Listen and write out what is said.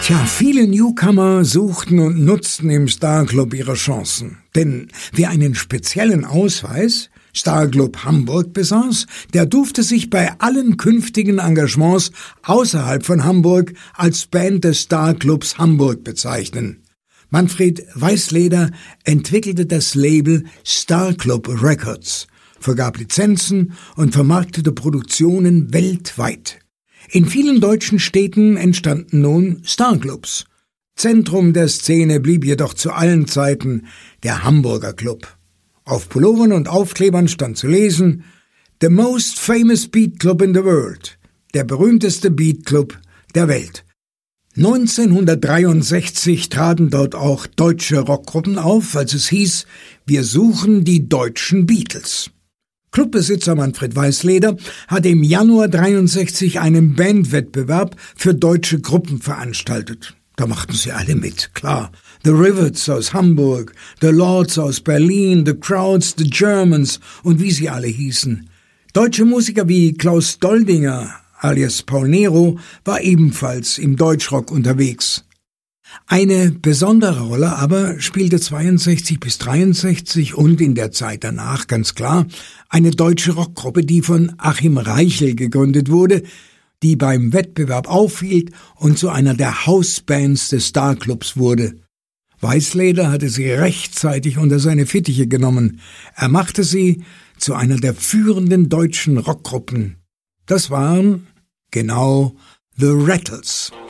Tja, viele Newcomer suchten und nutzten im Starclub ihre Chancen. Denn wer einen speziellen Ausweis, Starclub Hamburg, besaß, der durfte sich bei allen künftigen Engagements außerhalb von Hamburg als Band des Starclubs Hamburg bezeichnen. Manfred Weißleder entwickelte das Label Starclub Records, vergab Lizenzen und vermarktete Produktionen weltweit. In vielen deutschen Städten entstanden nun Starclubs. Zentrum der Szene blieb jedoch zu allen Zeiten der Hamburger Club. Auf Pullovern und Aufklebern stand zu lesen: The most famous beat club in the world, der berühmteste Beatclub der Welt. 1963 traten dort auch deutsche Rockgruppen auf, als es hieß, wir suchen die deutschen Beatles. Clubbesitzer Manfred Weißleder hatte im Januar 63 einen Bandwettbewerb für deutsche Gruppen veranstaltet. Da machten sie alle mit, klar. The Rivets aus Hamburg, The Lords aus Berlin, The Crowds, The Germans und wie sie alle hießen. Deutsche Musiker wie Klaus Doldinger alias Paul Nero war ebenfalls im Deutschrock unterwegs. Eine besondere Rolle aber spielte 62 bis 63 und in der Zeit danach ganz klar eine deutsche Rockgruppe, die von Achim Reichel gegründet wurde, die beim Wettbewerb aufhielt und zu einer der Hausbands des Starclubs wurde. Weißleder hatte sie rechtzeitig unter seine Fittiche genommen. Er machte sie zu einer der führenden deutschen Rockgruppen. Das waren genau The Rattles.